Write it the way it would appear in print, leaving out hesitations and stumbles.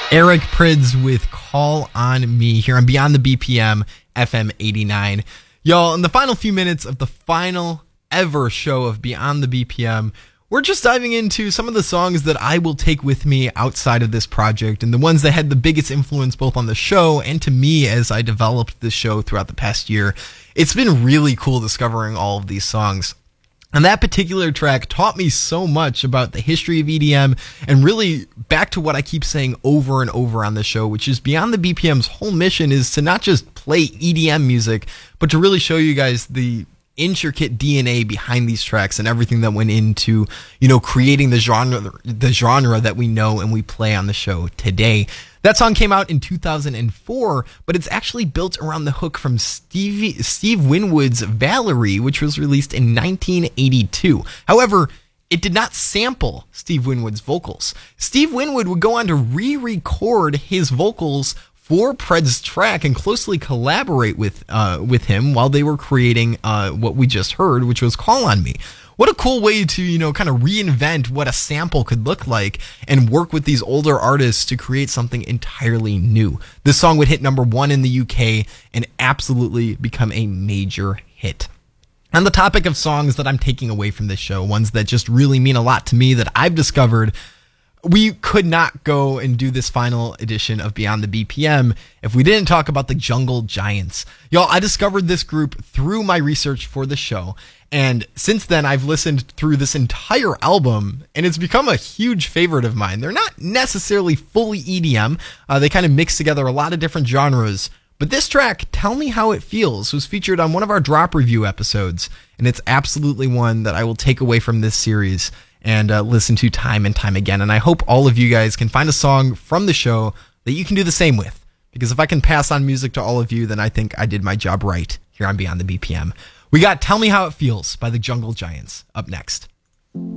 Eric Prydz with Call on Me here on Beyond the BPM, FM 89. Y'all, in the final few minutes of the final ever show of Beyond the BPM, we're just diving into some of the songs that I will take with me outside of this project and the ones that had the biggest influence both on the show and to me as I developed the show throughout the past year. It's been really cool discovering all of these songs. And that particular track taught me so much about the history of EDM and really back to what I keep saying over and over on the show, which is Beyond the BPM's whole mission is to not just play EDM music, but to really show you guys the intricate DNA behind these tracks and everything that went into, creating the genre that we know and we play on the show today. That song came out in 2004, but it's actually built around the hook from Steve Winwood's Valerie, which was released in 1982. However, it did not sample Steve Winwood's vocals. Steve Winwood would go on to re-record his vocals for Pryd's track and closely collaborate with him while they were creating what we just heard, which was Call on Me. What a cool way to, kind of reinvent what a sample could look like and work with these older artists to create something entirely new. This song would hit number 1 in the UK and absolutely become a major hit. On the topic of songs that I'm taking away from this show, ones that just really mean a lot to me that I've discovered, we could not go and do this final edition of Beyond the BPM if we didn't talk about the Jungle Giants. Y'all, I discovered this group through my research for the show, and since then I've listened through this entire album, and it's become a huge favorite of mine. They're not necessarily fully EDM. They kind of mix together a lot of different genres, but this track, Tell Me How It Feels, was featured on one of our drop review episodes, and it's absolutely one that I will take away from this series and listen to time and time again. And I hope all of you guys can find a song from the show that you can do the same with. Because if I can pass on music to all of you, then I think I did my job right here on Beyond the BPM. We got Tell Me How It Feels by the Jungle Giants up next.